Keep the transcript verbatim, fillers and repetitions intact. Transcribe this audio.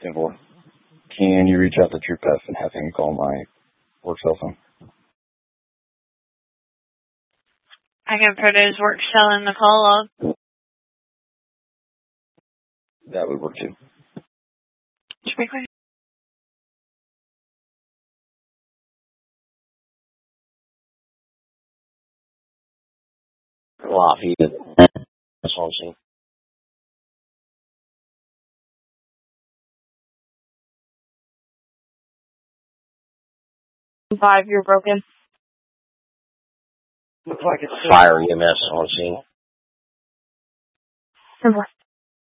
ten four. Can you reach out to True Pest and have him call my work cell phone? I can put his work cell in the call log. That would work too. Should be quick. Lofty. That's all I'm saying. Five, you're broken. Looks like it's fire E M S on scene. Simple.